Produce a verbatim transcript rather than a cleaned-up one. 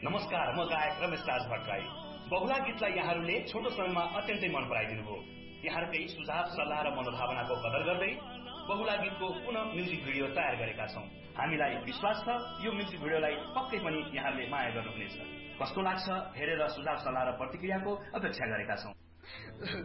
नमस्कार, म गायक रमेश राज भट्टराई। बहुला गीतलाई यहाँहरूले छोटो समयमा अत्यन्तै मन पराइदिनु भयो। यहाँहरूकै सुझाव सल्लाह र मनोभावनाको कदर गर्दै बहुला गीतको पुनः म्युजिक भिडियो तयार गरेका छौं। हामीलाई विश्वास छ यो म्युजिक भिडियोलाई पक्कै पनि यहाँहरूले माया गर्नुहुनेछ। कस्तो लाग्छ हेरेर सुझाव सल्लाह र प्रतिक्रियाको अपेक्षा गरेका छौं।